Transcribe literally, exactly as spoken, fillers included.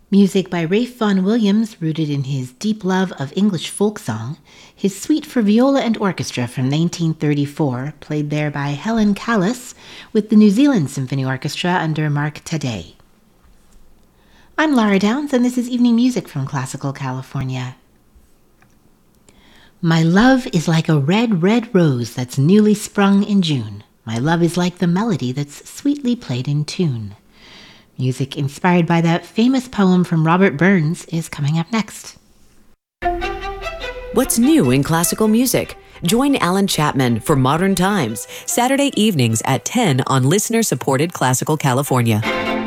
Music by Ralph Vaughan Williams, rooted in his deep love of English folk song. His suite for viola and orchestra from nineteen thirty-four, played there by Helen Callis with the New Zealand Symphony Orchestra under Mark Taddei. I'm Lara Downs, and this is Evening Music from Classical California. My love is like a red, red rose that's newly sprung in June. My love is like the melody that's sweetly played in tune. Music inspired by that famous poem from Robert Burns is coming up next. What's new in classical music? Join Alan Chapman for Modern Times, Saturday evenings at ten on listener-supported Classical California.